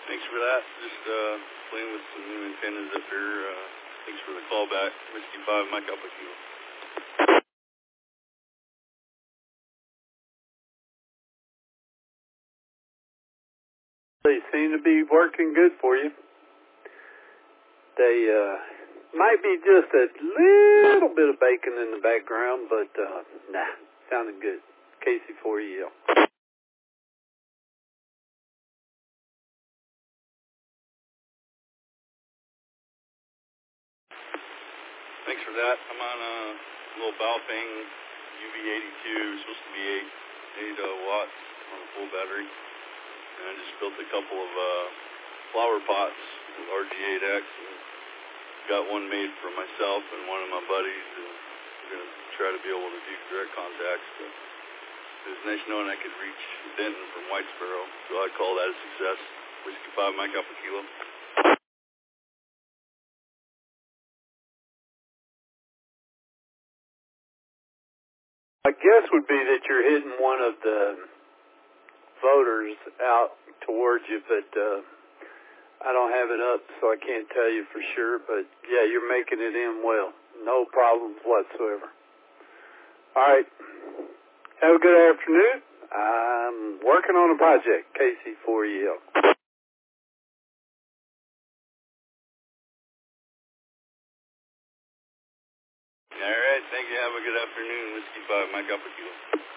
Thanks for that. Just playing with some new antennas up here. Thanks for the call back. Whiskey 5, Mike Alpha Kilo. They seem to be working good for you. They might be just a little bit of bacon in the background, but nah, sounding good. Casey 4EL. Thanks for that. I'm on a little Baofeng UV82, supposed to be 8 watts on a full battery. And I just built a couple of flower pots with RG8X. And got one made for myself and one of my buddies. And we're going to try to be able to do direct contacts. But it was nice knowing I could reach Denton from White Sparrow. So I'd call that a success. Whiskey 5, Mike Alpha Kilo. My guess would be that you're hitting one of the voters out towards you, but I don't have it up, so I can't tell you for sure. But yeah, you're making it in well. No problems whatsoever. All right. Have a good afternoon. I'm working on a project. Casey 4EL. All right. Thank you. Have a good afternoon. Whiskey 5, Mike Alpha Kilo.